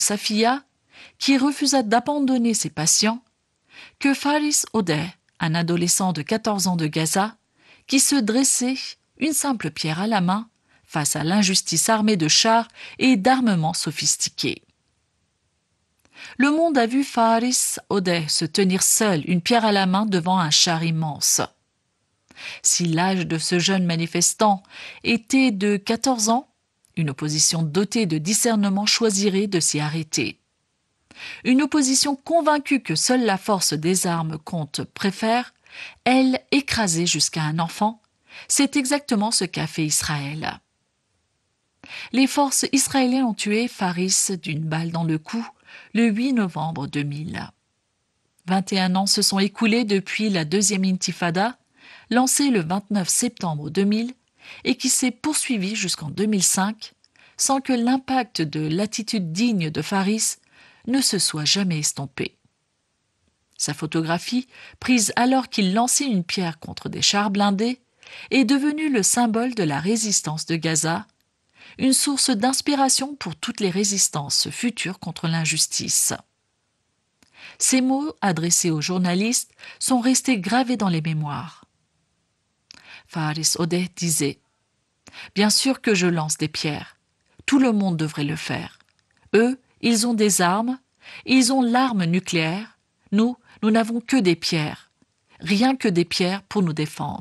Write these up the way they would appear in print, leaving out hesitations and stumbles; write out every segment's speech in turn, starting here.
Safiya, qui refusa d'abandonner ses patients, que Faris Odeh, un adolescent de 14 ans de Gaza, qui se dressait, une simple pierre à la main, face à l'injustice armée de chars et d'armements sophistiqués. Le monde a vu Faris Odeh se tenir seul, une pierre à la main, devant un char immense. Si l'âge de ce jeune manifestant était de 14 ans, une opposition dotée de discernement choisirait de s'y arrêter. Une opposition convaincue que seule la force des armes compte préfère, elle écraser jusqu'à un enfant, c'est exactement ce qu'a fait Israël. Les forces israéliennes ont tué Faris d'une balle dans le cou le 8 novembre 2000. 21 ans se sont écoulés depuis la deuxième intifada, lancée le 29 septembre 2000 et qui s'est poursuivie jusqu'en 2005, sans que l'impact de l'attitude digne de Faris ne se soit jamais estompé. Sa photographie, prise alors qu'il lançait une pierre contre des chars blindés, est devenue le symbole de la résistance de Gaza, une source d'inspiration pour toutes les résistances futures contre l'injustice. Ces mots adressés aux journalistes sont restés gravés dans les mémoires. Faris Odeh disait « Bien sûr que je lance des pierres. Tout le monde devrait le faire. Eux, ils ont des armes, ils ont l'arme nucléaire. Nous n'avons que des pierres. Rien que des pierres pour nous défendre. »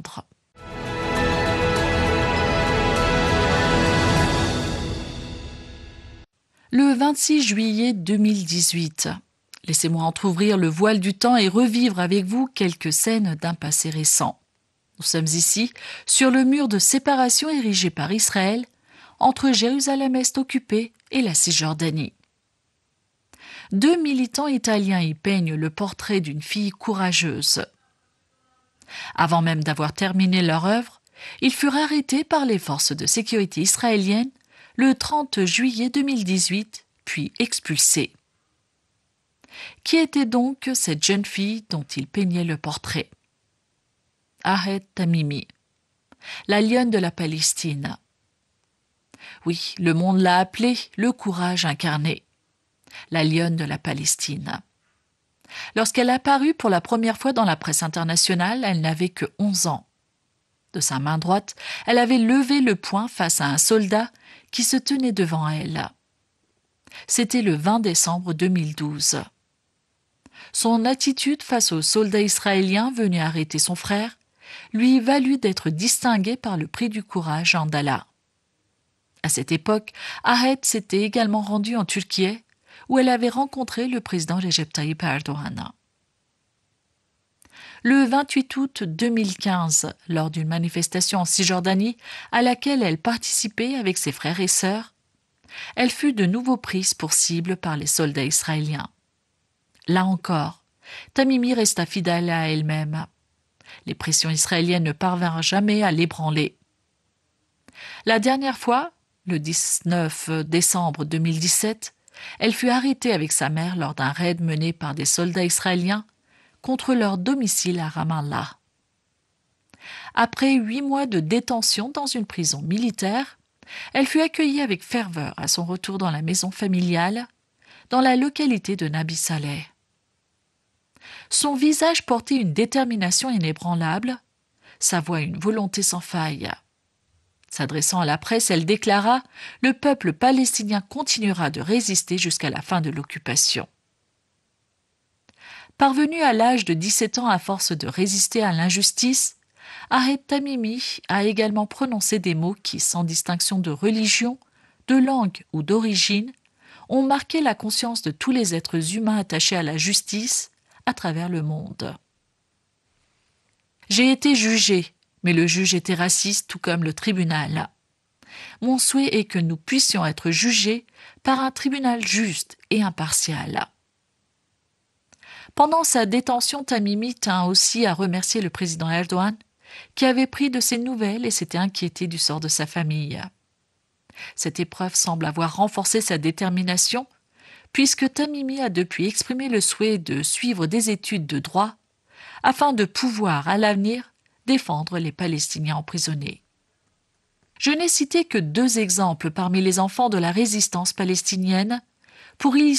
Le 26 juillet 2018, laissez-moi entr'ouvrir le voile du temps et revivre avec vous quelques scènes d'un passé récent. Nous sommes ici, sur le mur de séparation érigé par Israël, entre Jérusalem-Est occupée et la Cisjordanie. 2 militants italiens y peignent le portrait d'une fille courageuse. Avant même d'avoir terminé leur œuvre, ils furent arrêtés par les forces de sécurité israéliennes le 30 juillet 2018, puis expulsés. Qui était donc cette jeune fille dont ils peignaient le portrait ? Ahed Tamimi, la lionne de la Palestine. Oui, le monde l'a appelée le courage incarné, la lionne de la Palestine. Lorsqu'elle apparut pour la première fois dans la presse internationale, elle n'avait que 11 ans. De sa main droite, elle avait levé le poing face à un soldat qui se tenait devant elle. C'était le 20 décembre 2012. Son attitude face aux soldats israéliens venus arrêter son frère lui valut d'être distinguée par le prix du courage Andala. À cette époque, Ahed s'était également rendue en Turquie, où elle avait rencontré le président Recep Tayyip Erdoğan. Le 28 août 2015, lors d'une manifestation en Cisjordanie à laquelle elle participait avec ses frères et sœurs, elle fut de nouveau prise pour cible par les soldats israéliens. Là encore, Tamimi resta fidèle à elle-même. Les pressions israéliennes ne parvinrent jamais à l'ébranler. La dernière fois, le 19 décembre 2017, elle fut arrêtée avec sa mère lors d'un raid mené par des soldats israéliens contre leur domicile à Ramallah. Après 8 mois de détention dans une prison militaire, elle fut accueillie avec ferveur à son retour dans la maison familiale, dans la localité de Nabi Saleh. Son visage portait une détermination inébranlable, sa voix une volonté sans faille. S'adressant à la presse, elle déclara « Le peuple palestinien continuera de résister jusqu'à la fin de l'occupation ». Parvenue à l'âge de 17 ans à force de résister à l'injustice, Ahed Tamimi a également prononcé des mots qui, sans distinction de religion, de langue ou d'origine, ont marqué la conscience de tous les êtres humains attachés à la justice à travers le monde. J'ai été jugée, mais le juge était raciste tout comme le tribunal. Mon souhait est que nous puissions être jugés par un tribunal juste et impartial. Pendant sa détention, Tamimi tint aussi à remercier le président Erdoğan, qui avait pris de ses nouvelles et s'était inquiété du sort de sa famille. Cette épreuve semble avoir renforcé sa détermination, puisque Tamimi a depuis exprimé le souhait de suivre des études de droit afin de pouvoir, à l'avenir, défendre les Palestiniens emprisonnés. Je n'ai cité que 2 exemples parmi les enfants de la résistance palestinienne pour